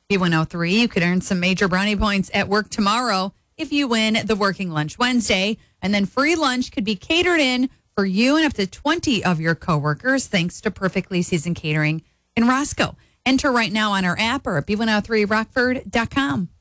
B103, you could earn some major brownie points at work tomorrow if you win the Working Lunch Wednesday. And then free lunch could be catered in for you and up to 20 of your coworkers, thanks to Perfectly Seasoned Catering in Roscoe. Enter right now on our app or at B103Rockford.com.